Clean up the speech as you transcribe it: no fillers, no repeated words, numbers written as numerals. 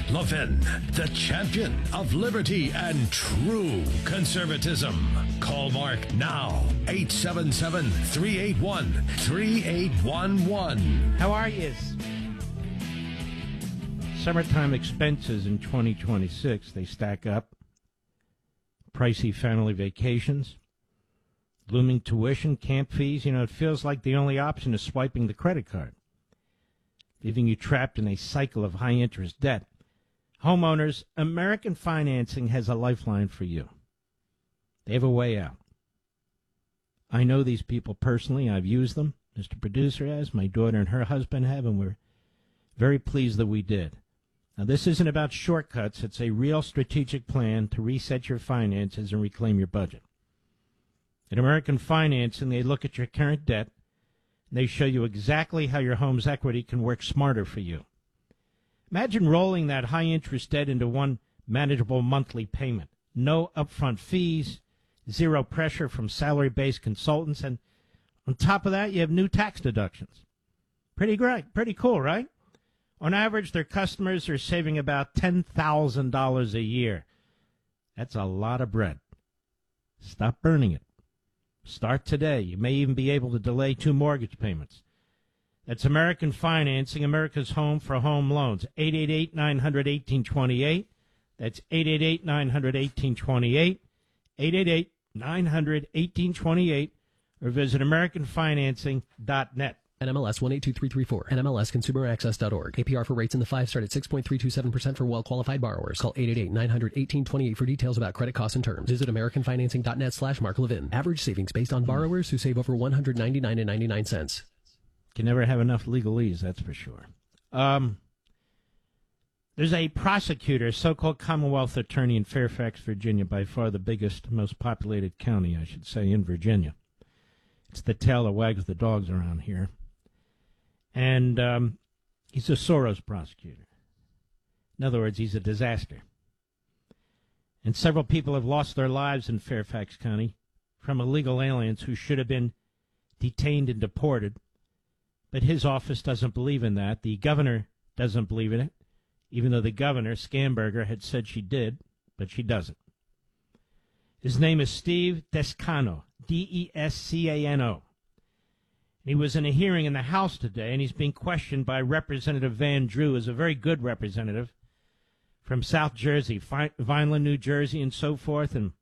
Levin, the champion of liberty and true conservatism. Call Mark now, 877-381-3811. How are you? Summertime expenses in 2026, they stack up. Pricey family vacations, looming tuition, camp fees. You know, it feels like the only option is swiping the credit card, leaving you trapped in a cycle of high-interest debt. Homeowners, American Financing has a lifeline for you. They have a way out. I know these people personally. I've used them. Mr. Producer has. My daughter and her husband have, and we're very pleased that we did. Now, this isn't about shortcuts. It's a real strategic plan to reset your finances and reclaim your budget. At American Financing, they look at your current debt, and they show you exactly how your home's equity can work smarter for you. Imagine rolling that high-interest debt into one manageable monthly payment. No upfront fees, zero pressure from salary-based consultants, and on top of that, you have new tax deductions. Pretty great, pretty cool, right? On average, their customers are saving about $10,000 a year. That's a lot of bread. Stop burning it. Start today. You may even be able to delay 2 mortgage payments. That's American Financing, America's home for home loans. 888-900-1828. That's 888-900-1828. 888-900-1828. Or visit AmericanFinancing.net. NMLS 182334. NMLSConsumerAccess.org. APR for rates in the 5 start at 6.327% for well-qualified borrowers. Call 888-900-1828 for details about credit costs and terms. Visit AmericanFinancing.net/Mark Levin. Average savings based on borrowers who save over $199.99. Can never have enough legalese, that's for sure. There's a prosecutor, so-called Commonwealth attorney in Fairfax, Virginia, by far the biggest, most populated county, I should say, in Virginia. It's the tail that wags the dogs around here. And he's a Soros prosecutor. In other words, he's a disaster. And several people have lost their lives in Fairfax County from illegal aliens who should have been detained and deported. But his office doesn't believe in that. The governor doesn't believe in it, even though the governor, Schamberger, had said she did, but she doesn't. His name is Steve Descano, Descano. He was in a hearing in the House today, and he's being questioned by Representative Van Drew, who's a very good representative from South Jersey, Vineland, New Jersey, and so forth. And